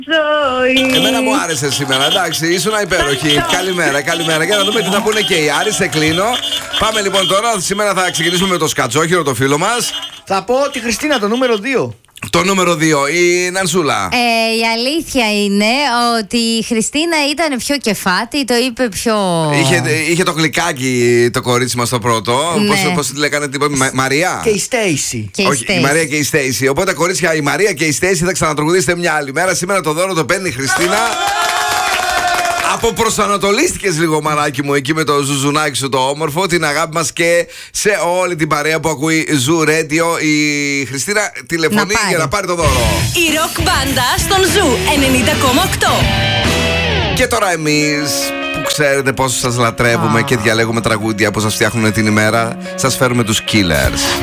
ζωή. Εμένα μου άρεσε σήμερα, εντάξει, ήσουν υπέροχη. Καλημέρα. Για να δούμε τι θα πούνε και οι Άρης. Σε κλείνω. Πάμε λοιπόν τώρα. Σήμερα θα ξεκινήσουμε με το Σκατζόχυρο, το φίλο μας. Θα πω τη Χριστίνα, το νούμερο 2. Το νούμερο 2, η Νανσούλα. Η αλήθεια είναι ότι η Χριστίνα ήταν πιο κεφάτη, το είπε πιο. Είχε το γλυκάκι το κορίτσι μας το πρώτο. Ναι. Πώς τη λέγανε, Μαρία. Και η Στέισι. Όχι, η Μαρία και η Στέισι. Οπότε, κορίτσια, η Μαρία και η Στέισι θα ξανατρογουδήσετε μια άλλη μέρα. Σήμερα το δώρο το παίρνει η Χριστίνα. Αποπροσανατολίστηκες λίγο, μαράκι μου, εκεί με το ζουζουνάκι σου το όμορφο. Την αγάπη μας και σε όλη την παρέα που ακούει Zoo Radio. Η Χριστίνα τηλεφωνεί για να πάρει το δώρο. Η ροκ μπάντα στον Ζου 90,8. Και τώρα εμείς που ξέρετε πόσο σας λατρεύουμε και διαλέγουμε τραγούδια που σας φτιάχνουν την ημέρα, σας φέρουμε τους Killers.